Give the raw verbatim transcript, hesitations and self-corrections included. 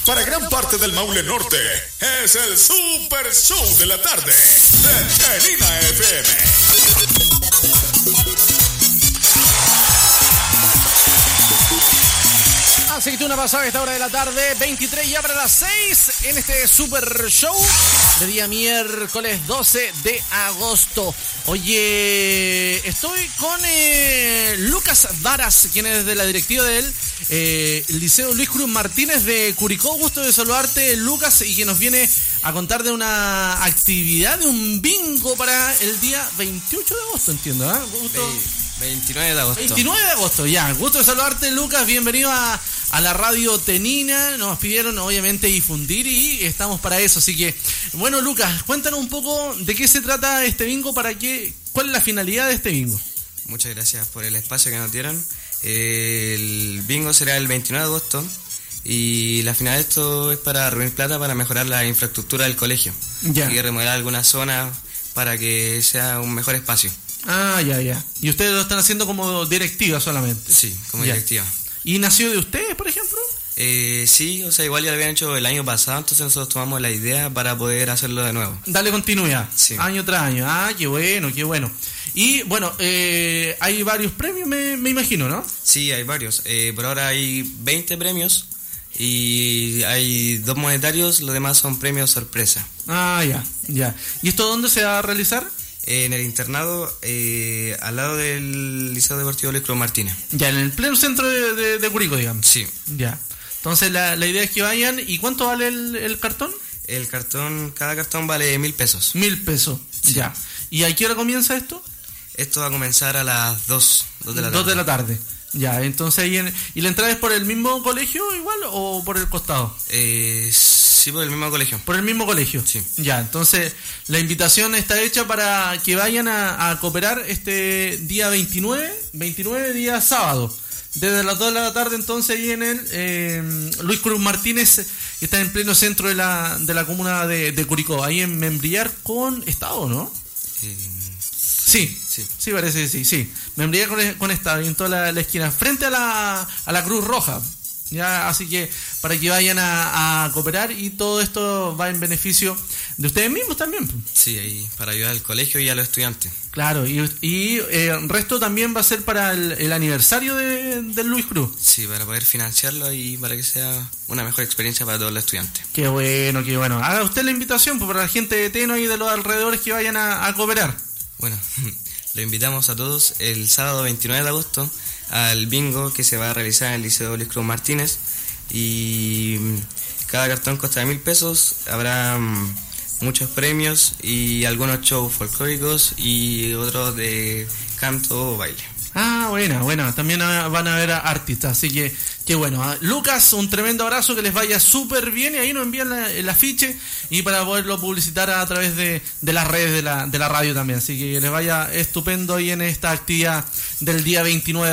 para gran parte del Maule Norte. Es el Super Show de la tarde de Tenina F M. Aceituna pasada a esta hora de la tarde, veintitrés ya para las seis, en este Super Show de día miércoles doce de agosto. Oye, estoy con eh, Lucas Varas, quien es de la directiva del eh, Liceo Luis Cruz Martínez de Curicó. Gusto de saludarte, Lucas, y que nos viene a contar de una actividad, de un bingo para el día veintiocho de agosto, entiendo, ¿eh? Gusto... veintinueve de agosto. veintinueve de agosto, ya. Gusto de saludarte, Lucas. Bienvenido a, a la radio Tenina. Nos pidieron, obviamente, difundir y estamos para eso. Así que, bueno, Lucas, cuéntanos un poco de qué se trata este bingo, para qué, cuál es la finalidad de este bingo. Muchas gracias por el espacio que nos dieron. El bingo será el veintinueve de agosto y la finalidad de esto es para reunir plata para mejorar la infraestructura del colegio. Ya. Y remodelar algunas zonas para que sea un mejor espacio. Ah, ya, ya. ¿Y ustedes lo están haciendo como directiva solamente? Sí, como ya. directiva. ¿Y nació de ustedes, por ejemplo? Eh, sí, o sea, igual ya lo habían hecho el año pasado, entonces nosotros tomamos la idea para poder hacerlo de nuevo. Dale continuidad, sí. Año tras año. Ah, qué bueno, qué bueno. Y bueno, eh, hay varios premios, me, me imagino, ¿no? Sí, hay varios. Eh, por ahora hay veinte premios y hay dos monetarios, los demás son premios sorpresa. Ah, ya, ya. ¿Y esto dónde se va a realizar? En el internado, eh, al lado del Liceo Deportivo Luis Cruz Martínez. Ya, en el pleno centro de, de, de Curicó, digamos. Sí. Ya. Entonces la, la idea es que vayan. ¿Y cuánto vale el, el cartón? El cartón, cada cartón vale mil pesos. Mil pesos, sí. Ya. ¿Y a qué hora comienza esto? Esto va a comenzar a las dos, dos de la tarde. Dos de la tarde. Ya, entonces ahí en, ¿y la entrada es por el mismo colegio igual o por el costado? Eh, sí, por el mismo colegio. Por el mismo colegio. Sí. Ya, entonces la invitación está hecha para que vayan a, a cooperar este día veintinueve, veintinueve día sábado, desde las dos de la tarde, entonces ahí en el eh, Luis Cruz Martínez, que está en pleno centro de la, de la comuna de, de Curicó, ahí en Membrillar con Estado, ¿no? Eh, Sí, sí, sí, parece que sí, sí. Membrillar con, con Estado, en toda la, la esquina, frente a la, a la Cruz Roja. Ya, así que para que vayan a, a cooperar, y todo esto va en beneficio de ustedes mismos también. Sí, ahí para ayudar al colegio y a los estudiantes. Claro, y, y eh, el resto también va a ser para el, el aniversario de, de Luis Cruz. Sí, para poder financiarlo y para que sea una mejor experiencia para todos los estudiantes. Qué bueno, qué bueno. Haga usted la invitación pues, para la gente de Teno y de los alrededores que vayan a, a cooperar. Bueno, lo invitamos a todos el sábado veintinueve de agosto al bingo que se va a realizar en el Liceo Luis Cruz Martínez, y cada cartón cuesta mil pesos, habrá muchos premios y algunos shows folclóricos y otros de canto o baile. Ah, buena, buena. También van a ver a artistas, así que qué bueno. Lucas, un tremendo abrazo, que les vaya súper bien, y ahí nos envían la, el afiche y para poderlo publicitar a través de, de las redes de la, de la radio también. Así que les vaya estupendo ahí en esta actividad del día veintinueve.